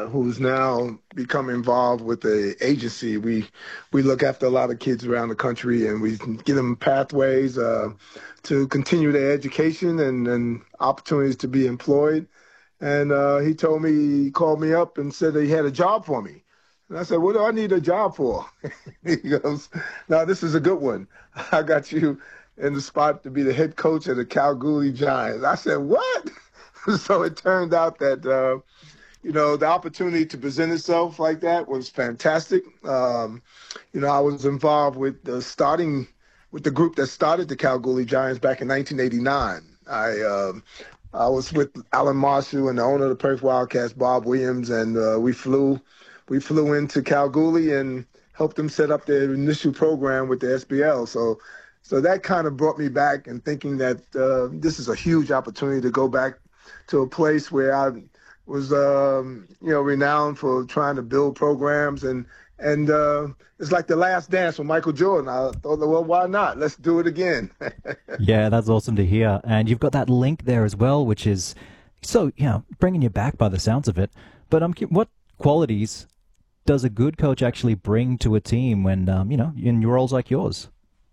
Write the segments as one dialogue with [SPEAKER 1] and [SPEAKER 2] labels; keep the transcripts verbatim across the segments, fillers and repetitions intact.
[SPEAKER 1] who's now become involved with the agency. We we look after a lot of kids around the country, and we give them pathways uh, to continue their education and, and opportunities to be employed. And uh, he told me, he called me up and said that he had a job for me. And I said, what do I need a job for? He goes, no, this is a good one. I got you in the spot to be the head coach of the Kalgoorlie Giants. I said, what? So it turned out that, uh, you know, the opportunity to present itself like that was fantastic. Um, you know, I was involved with the starting, with the group that started the Kalgoorlie Giants back in nineteen eighty-nine. I um, I was with Alan Marshall and the owner of the Perth Wildcats, Bob Williams, and uh, we flew we flew into Kalgoorlie and helped them set up their initial program with the S B L. So so that kind of brought me back and thinking that uh, this is a huge opportunity to go back to a place where I was, um, you know, renowned for trying to build programs. And and uh, it's like the last dance with Michael Jordan. I thought, well, why not? Let's do it again.
[SPEAKER 2] Yeah, that's awesome to hear. And you've got that link there as well, which is so, you know, bringing you back by the sounds of it. But um, what qualities does a good coach actually bring to a team when, um, you know, in roles like yours?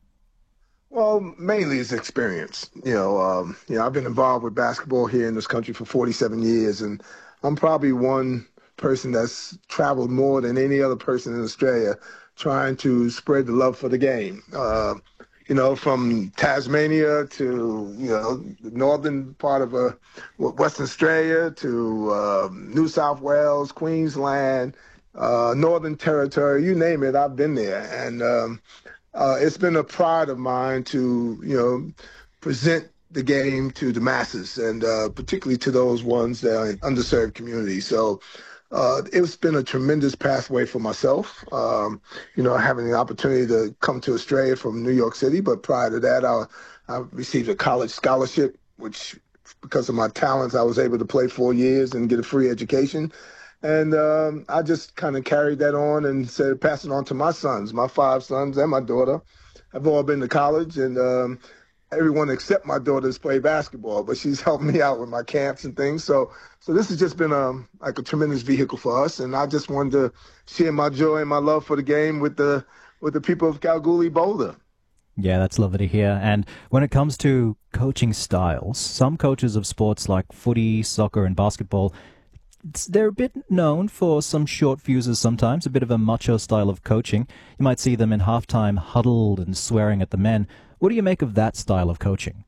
[SPEAKER 1] Well, mainly it's experience. You know, um, you know, I've been involved with basketball here in this country for forty-seven years, and I'm probably one person that's traveled more than any other person in Australia trying to spread the love for the game. Uh, you know, from Tasmania to, you know, the northern part of uh, Western Australia to uh, New South Wales, Queensland, uh, Northern Territory, you name it, I've been there. And um, uh, it's been a pride of mine to, you know, present the game to the masses, and uh, particularly to those ones that are in underserved communities. So uh, it's been a tremendous pathway for myself, um, you know, having the opportunity to come to Australia from New York City. But prior to that, I, I received a college scholarship, which because of my talents, I was able to play four years and get a free education. And um, I just kind of carried that on and said, pass it on to my sons, my five sons and my daughter. Have all been to college, and um, everyone except my daughter's played basketball, but she's helped me out with my camps and things. So, so this has just been a like a tremendous vehicle for us, and I just wanted to share my joy and my love for the game with the with the people of Kalgoorlie Boulder.
[SPEAKER 2] Yeah, that's lovely to hear. And when it comes to coaching styles, some coaches of sports like footy, soccer, and basketball, they're a bit known for some short fuses sometimes, a bit of a macho style of coaching. You might see them in halftime huddled and swearing at the men. What do you make of that style of coaching?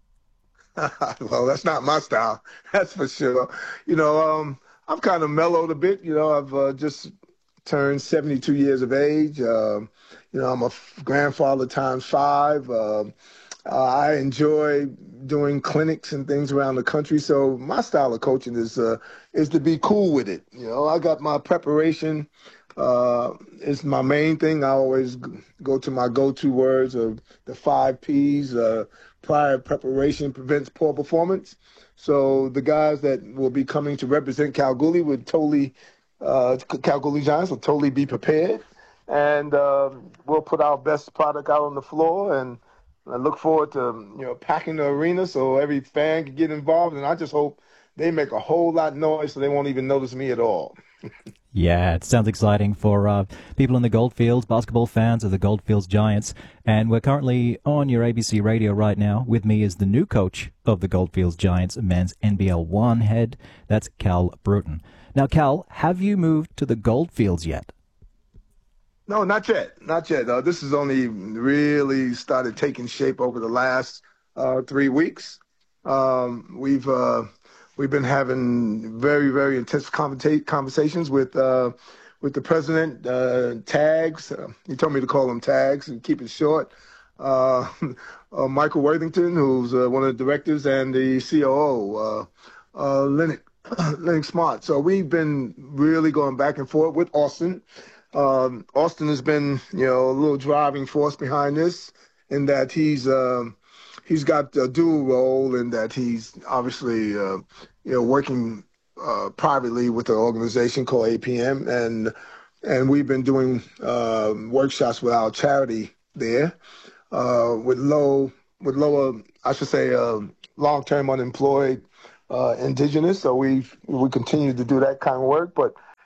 [SPEAKER 1] Well, that's not my style, that's for sure. You know, um, I'm kind of mellowed a bit. You know, I've uh, just turned seventy-two years of age. Uh, you know, I'm a f- grandfather times five. Uh, uh, I enjoy doing clinics and things around the country. So my style of coaching is uh, is to be cool with it. You know, I got my preparation. Uh, it's my main thing. I always g- go to my go-to words of the five P's. Uh, prior preparation prevents poor performance. So the guys that will be coming to represent Kalgoorlie would totally, uh, Kalgoorlie Giants will totally be prepared. And uh, we'll put our best product out on the floor, and I look forward to, you know, packing the arena so every fan can get involved. And I just hope they make a whole lot of noise so they won't even notice me at all.
[SPEAKER 2] Yeah, it sounds exciting for uh, people in the Goldfields, basketball fans of the Goldfields Giants. And we're currently on your A B C radio right now. With me is the new coach of the Goldfields Giants, men's N B L one head. That's Cal Bruton. Now, Cal, have you moved to the Goldfields yet?
[SPEAKER 1] No, not yet. Not yet. Uh, this has only really started taking shape over the last uh, three weeks. Um, we've uh, we've been having very, very intense conversa- conversations with uh, with the president, uh, Tags. Uh, he told me to call him Tags and keep it short. Uh, uh, Michael Worthington, who's uh, one of the directors, and the C O O, uh, uh, Lennox, Lennox Smart. So we've been really going back and forth with Austin. Um, Austin has been, you know, a little driving force behind this, in that he's um, he's got a dual role, in that he's obviously, uh, you know, working uh, privately with an organization called A P M, and and we've been doing uh, workshops with our charity there uh, with low with lower, I should say, uh, long-term unemployed uh, indigenous. So we we continue to do that kind of work, but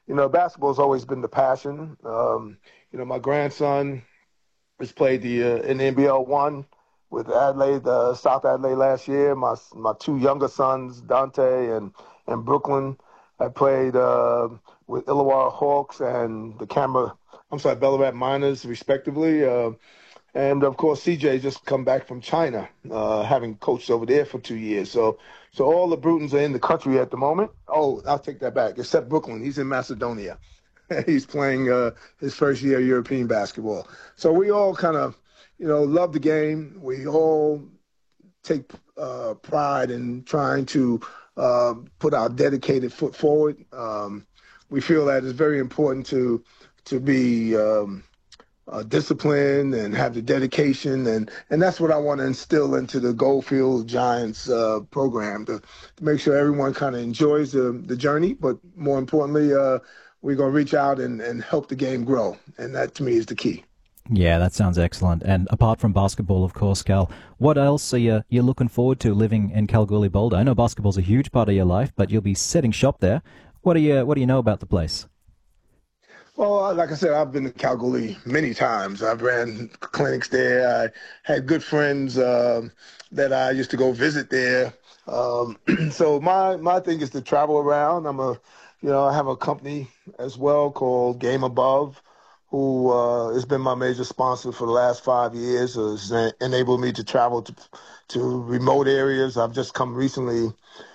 [SPEAKER 1] you know, basketball has always been the passion. Um, you know, my grandson has played the uh, in the N B L one with Adelaide, uh, South Adelaide last year. My my two younger sons, Dante and and Brooklyn, I played uh, with Illawarra Hawks and the Canberra, I'm sorry, Ballarat Miners, respectively. Uh, and of course, C J just come back from China, uh, having coached over there for two years. So, so all the Brutons are in the country at the moment. Oh, I'll take that back. Except Brooklyn, he's in Macedonia. He's playing uh, his first year of European basketball. So we all kind of, you know, love the game. We all take uh, pride in trying to uh, put our dedicated foot forward. Um, we feel that it's very important to to be um, uh, disciplined and have the dedication, and, and that's what I want to instill into the Goldfield Giants uh, program to, to make sure everyone kind of enjoys the, the journey, but more importantly, uh, we're going to reach out and, and help the game grow. And that, to me, is the key.
[SPEAKER 2] Yeah, that sounds excellent. And apart from basketball, of course, Cal, what else are you you looking forward to living in Kalgoorlie-Boulder? I know basketball's a huge part of your life, but you'll be setting shop there. What do you What do you know about the place?
[SPEAKER 1] Well, like I said, I've been to Kalgoorlie many times. I've ran clinics there. I had good friends uh, that I used to go visit there. Um, so my my thing is to travel around. I'm a You know, I have a company as well called Game Above, who uh, has been my major sponsor for the last five years. Has enabled me to travel to to remote areas. I've just come recently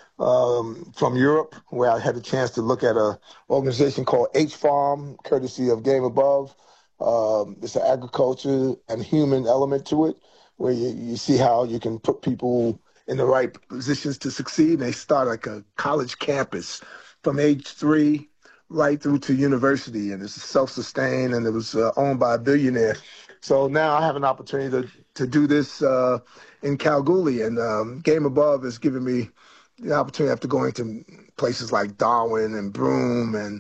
[SPEAKER 1] um, from Europe, where I had a chance to look at a organization called H Farm, courtesy of Game Above. Um, it's an agriculture and human element to it, where you, you see how you can put people in the right positions to succeed. They start like a college campus from age three right through to university, and it's self-sustained, and it was uh, owned by a billionaire. So now I have an opportunity to, to do this uh, in Kalgoorlie, and um, Game Above has given me the opportunity after going to places like Darwin and Broome, and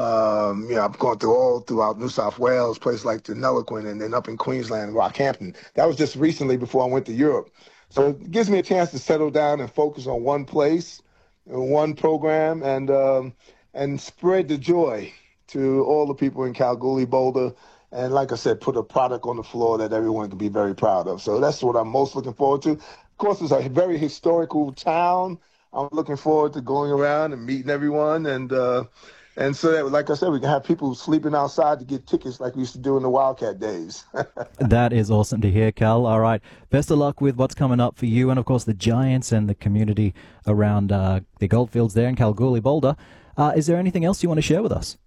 [SPEAKER 1] um, you know, I've gone through all throughout New South Wales, places like Deniliquin, and then up in Queensland, Rockhampton. That was just recently before I went to Europe. So it gives me a chance to settle down and focus on one place, one program, and um, and spread the joy to all the people in Kalgoorlie-Boulder. And like I said, put a product on the floor that everyone can be very proud of. So that's what I'm most looking forward to. Of course, it's a very historical town. I'm looking forward to going around and meeting everyone. And uh, and so that, like I said, we can have people sleeping outside to get tickets like we used to do in the Wildcat days.
[SPEAKER 2] That is awesome to hear, Cal. All right. Best of luck with what's coming up for you and, of course, the Giants and the community around uh, the Goldfields there in Kalgoorlie-Boulder. Uh, is there anything else you want to share with us?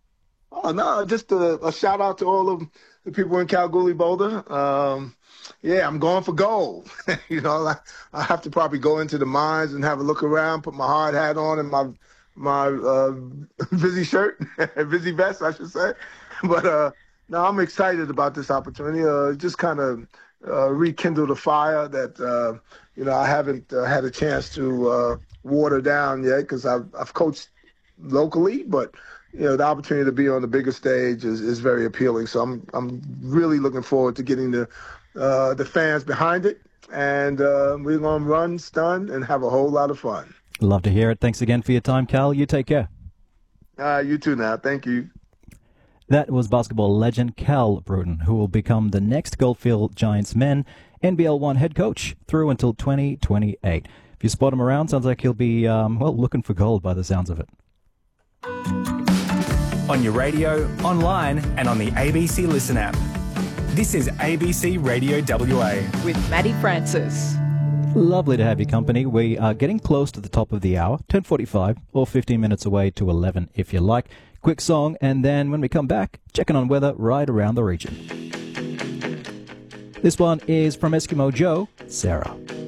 [SPEAKER 1] Oh, no, just a, a shout out to all of the people in Kalgoorlie-Boulder. Um, yeah, I'm going for gold. you know, I, I have to probably go into the mines and have a look around, put my hard hat on and my my uh, busy shirt, busy vest, I should say. But uh, no, I'm excited about this opportunity. Uh, just kind of uh, rekindle the fire that, uh, you know, I haven't uh, had a chance to uh, water down yet, because I've, I've coached locally, but you know, the opportunity to be on the bigger stage is, is very appealing. So I'm I'm really looking forward to getting the uh, the fans behind it, and uh, we're gonna run, stun, and have a whole lot of fun.
[SPEAKER 2] Love to hear it. Thanks again for your time, Cal. You take care.
[SPEAKER 1] Uh, you too now. Thank you.
[SPEAKER 2] That was basketball legend Cal Bruton, who will become the next Goldfield Giants men N B L one head coach through until twenty twenty-eight. If you spot him around, sounds like he'll be um, well looking for gold by the sounds of it.
[SPEAKER 3] On your radio, online, and on the A B C Listen app. This is A B C Radio W A.
[SPEAKER 4] With Maddie Francis.
[SPEAKER 2] Lovely to have your company. We are getting close to the top of the hour, ten forty-five, or fifteen minutes away to eleven if you like. Quick song, and then when we come back, checking on weather right around the region. This one is from Eskimo Joe, Sarah.